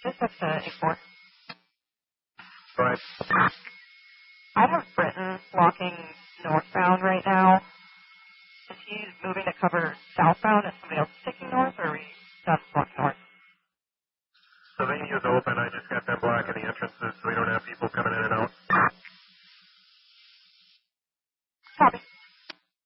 Just up to 8-4. Right. I have Britton walking northbound right now. Is he moving to cover southbound and somebody else is taking north, or are we done walking north? Sylvania is open. I just got them blocking the entrances so we don't have people coming